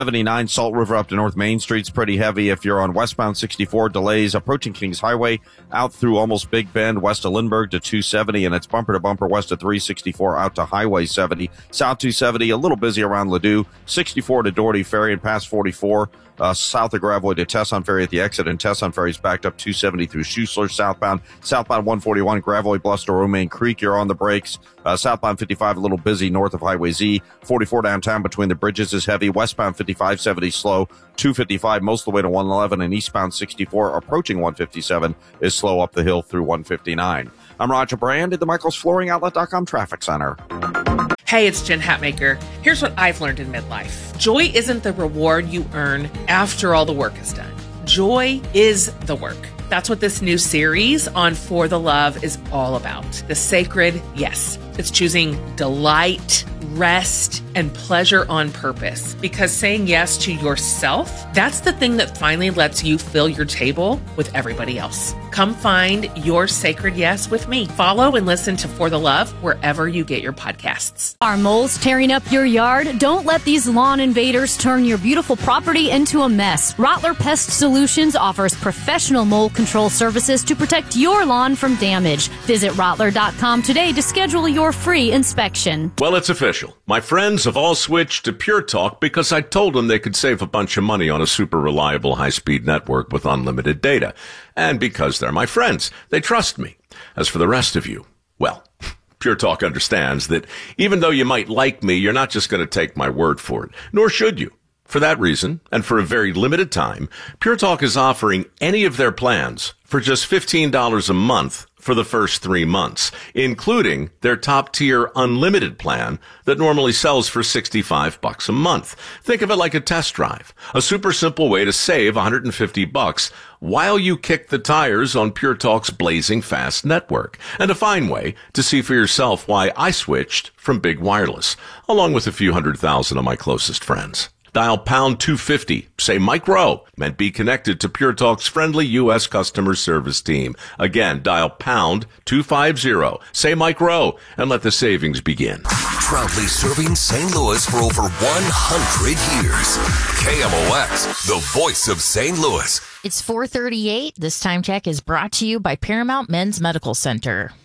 79 Salt River up to North Main Street's pretty heavy. If you're on westbound 64, delays approaching Kings Highway out through almost Big Bend, west of Lindbergh to 270, and it's bumper to bumper west of 364 out to Highway 70. South 270, a little busy around Ladue, 64 to Doherty Ferry and past 44. South of Gravois to Tesson Ferry at the exit, and Tesson Ferry is backed up 270 through Schussler southbound. Southbound 141, Gravois Bluffs to Romaine Creek, you're on the brakes. Southbound 55, a little busy north of Highway Z. 44 downtown between the bridges is heavy. Westbound 55, 70 slow. 255 most of the way to 111, and eastbound 64 approaching 157 is slow up the hill through 159. I'm Roger Brand at the MichaelsFlooringOutlet.com Traffic Center. Hey, it's Jen Hatmaker. Here's what I've learned in midlife. Joy isn't the reward you earn after all the work is done. Joy is the work. That's what this new series on For the Love is all about. The sacred yes. It's choosing delight, rest, and pleasure on purpose. Because saying yes to yourself, that's the thing that finally lets you fill your table with everybody else. Come find your sacred yes with me. Follow and listen to For the Love wherever you get your podcasts. Are moles tearing up your yard? Don't let these lawn invaders turn your beautiful property into a mess. Rottler Pest Solutions offers professional mole control services to protect your lawn from damage. Visit Rottler.com today to schedule your free inspection. Well, it's official. My friends have all switched to Pure Talk because I told them they could save a bunch of money on a super reliable high-speed network with unlimited data. And because they're my friends, they trust me. As for the rest of you, well, Pure Talk understands that even though you might like me, you're not just going to take my word for it, nor should you. For that reason, and for a very limited time, Pure Talk is offering any of their plans for just $15 a month for the first 3 months, including their top-tier unlimited plan that normally sells for $65 a month. Think of it like a test drive, a super simple way to save $150 while you kick the tires on Pure Talk's blazing fast network, and a fine way to see for yourself why I switched from big wireless, along with a few 100,000 of my closest friends. Dial pound 250, say Mike Rowe, and be connected to Pure Talk's friendly U.S. customer service team. Again, dial pound 250, say Mike Rowe, and let the savings begin. Proudly serving St. Louis for over 100 years. KMOX, the voice of St. Louis. It's 4:38. This time check is brought to you by Paramount Men's Medical Center.